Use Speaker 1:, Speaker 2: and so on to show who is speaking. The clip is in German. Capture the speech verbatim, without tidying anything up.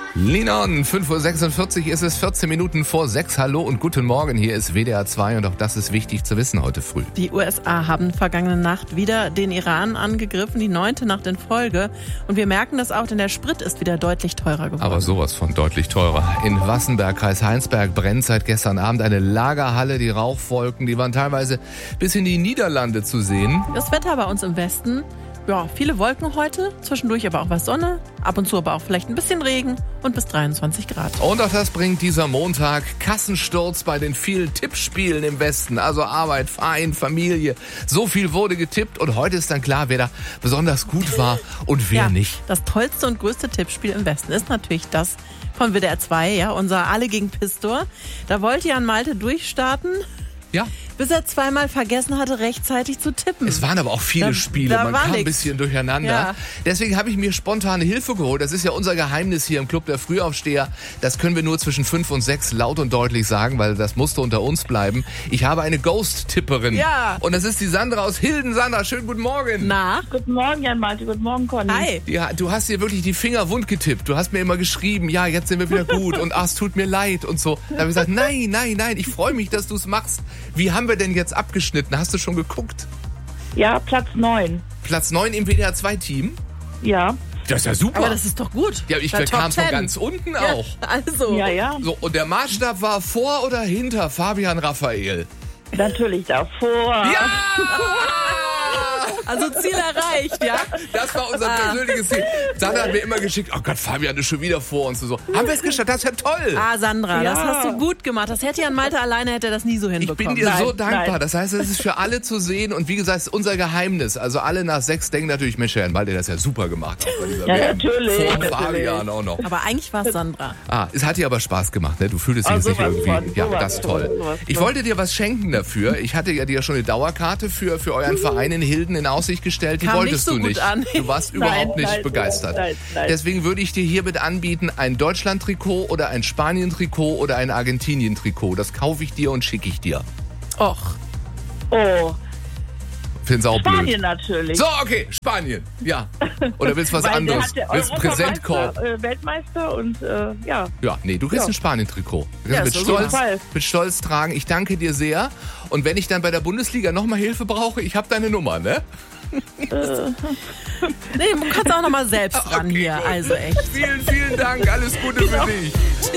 Speaker 1: Linon, fünf Uhr sechsundvierzig ist es, vierzehn Minuten vor sechs. Hallo und guten Morgen, hier ist W D R zwei und auch das ist wichtig zu wissen heute früh.
Speaker 2: Die U S A haben vergangene Nacht wieder den Iran angegriffen, die neunte Nacht in Folge. Und wir merken das auch, denn der Sprit ist wieder deutlich teurer geworden.
Speaker 1: Aber sowas von deutlich teurer. In Wassenberg, Kreis Heinsberg, brennt seit gestern Abend eine Lagerhalle. Die Rauchwolken, die waren teilweise bis in die Niederlande zu sehen.
Speaker 2: Das Wetter bei uns im Westen, ja, viele Wolken heute, zwischendurch aber auch was Sonne, ab und zu aber auch vielleicht ein bisschen Regen und bis dreiundzwanzig Grad.
Speaker 1: Und auch das bringt dieser Montag Kassensturz bei den vielen Tippspielen im Westen. Also Arbeit, Verein, Familie. So viel wurde getippt und heute ist dann klar, wer da besonders gut war und wer
Speaker 2: ja,
Speaker 1: nicht.
Speaker 2: Das tollste und größte Tippspiel im Westen ist natürlich das von W D R zwei, ja, unser Alle gegen Pistor. Da wollte Jan Malte durchstarten.
Speaker 1: Ja.
Speaker 2: Bis er zweimal vergessen hatte, rechtzeitig zu tippen.
Speaker 1: Es waren aber auch viele
Speaker 2: da,
Speaker 1: Spiele,
Speaker 2: da
Speaker 1: man kam
Speaker 2: nix.
Speaker 1: ein bisschen durcheinander.
Speaker 2: Ja.
Speaker 1: Deswegen habe ich mir spontane Hilfe geholt. Das ist ja unser Geheimnis hier im Club der Frühaufsteher. Das können wir nur zwischen fünf und sechs laut und deutlich sagen, weil das musste unter uns bleiben. Ich habe eine Ghost-Tipperin.
Speaker 2: Ja.
Speaker 1: Und das ist die Sandra aus Hilden. Sandra, schönen guten Morgen.
Speaker 2: Na?
Speaker 3: Guten Morgen, Jan Malte. Guten Morgen, Conny.
Speaker 2: Hi.
Speaker 1: Ja, du hast dir wirklich die Finger wund getippt. Du hast mir immer geschrieben, ja, jetzt sind wir wieder gut und ach, es tut mir leid und so. Da habe ich gesagt, nein, nein, nein, ich freue mich, dass du es machst. Wie haben wir denn jetzt abgeschnitten? Hast du schon geguckt?
Speaker 3: Ja, Platz neun.
Speaker 1: Platz neun im W D R zwei Team?
Speaker 3: Ja.
Speaker 1: Das ist ja super.
Speaker 2: Aber das ist doch gut.
Speaker 1: Ja, ich
Speaker 2: Der
Speaker 1: kam
Speaker 2: Top
Speaker 1: von
Speaker 2: Ten.
Speaker 1: ganz unten
Speaker 2: Ja,
Speaker 1: auch.
Speaker 2: Also.
Speaker 3: Ja, ja.
Speaker 1: So, und der Maßstab war vor oder hinter Fabian Raphael?
Speaker 3: Natürlich davor.
Speaker 1: Ja!
Speaker 2: Also Ziel erreicht, ja?
Speaker 1: Das war unser persönliches Ziel. Sandra hat mir immer geschickt, oh Gott, Fabian ist schon wieder vor uns. Und so. Haben wir es geschafft? Das ist ja toll.
Speaker 2: Ah, Sandra,
Speaker 3: Ja.
Speaker 2: das hast du gut gemacht. Das hätte Jan Malte alleine hätte er das nie so
Speaker 1: Ich
Speaker 2: hinbekommen.
Speaker 1: bin dir so
Speaker 3: Nein,
Speaker 1: dankbar.
Speaker 3: nein.
Speaker 1: Das heißt, es ist für alle zu sehen. Und wie gesagt, es ist unser Geheimnis. Also alle nach sechs denken natürlich, Mensch, Herrn Walde, das ist ja super gemacht. Bei dieser
Speaker 3: Ja,
Speaker 1: W M.
Speaker 3: natürlich,
Speaker 1: Vor
Speaker 3: natürlich.
Speaker 1: Fabian auch noch.
Speaker 2: Aber eigentlich war es Sandra.
Speaker 1: Ah, es hat dir aber Spaß gemacht, ne? Du fühltest dich
Speaker 3: Ah,
Speaker 1: jetzt nicht
Speaker 3: sowas
Speaker 1: irgendwie.
Speaker 3: von,
Speaker 1: Ja,
Speaker 3: sowas
Speaker 1: das ist
Speaker 3: von,
Speaker 1: toll.
Speaker 3: sowas
Speaker 1: Ich
Speaker 3: von.
Speaker 1: wollte dir was schenken dafür. Ich hatte ja dir schon eine Dauerkarte für, für euren Verein in Hilden in Aussicht gestellt. Die
Speaker 2: Kam
Speaker 1: wolltest
Speaker 2: nicht so
Speaker 1: du
Speaker 2: gut
Speaker 1: nicht.
Speaker 2: an.
Speaker 1: Du warst
Speaker 3: Nein,
Speaker 1: überhaupt nicht
Speaker 3: nein,
Speaker 1: begeistert.
Speaker 3: nein, nein.
Speaker 1: Deswegen würde ich dir hiermit anbieten, ein Deutschland-Trikot oder ein Spanien-Trikot oder ein Argentinien-Trikot. Das kaufe ich dir und schicke ich dir.
Speaker 2: Och.
Speaker 3: Oh,
Speaker 1: Find's auch
Speaker 3: Spanien
Speaker 1: blöd.
Speaker 3: natürlich.
Speaker 1: So, okay, Spanien. Ja. Oder willst du was
Speaker 3: Weil
Speaker 1: anderes?
Speaker 3: Der hat
Speaker 1: Willst
Speaker 3: der
Speaker 1: du Präsentkorb?
Speaker 3: Europameister, äh, Weltmeister und äh, ja.
Speaker 1: Ja, nee, du kriegst
Speaker 3: Ja.
Speaker 1: ein Spanien-Trikot. Du
Speaker 2: Ja,
Speaker 1: kannst
Speaker 2: ist
Speaker 1: mit,
Speaker 2: doch
Speaker 1: Stolz,
Speaker 3: super.
Speaker 1: mit Stolz tragen. Ich danke dir sehr. Und wenn ich dann bei der Bundesliga nochmal Hilfe brauche, ich habe deine Nummer, ne?
Speaker 2: Nee, du kannst auch noch mal selbst ran
Speaker 1: Okay,
Speaker 2: hier.
Speaker 1: gut.
Speaker 2: Also echt.
Speaker 1: Vielen, vielen Dank. Alles Gute für dich.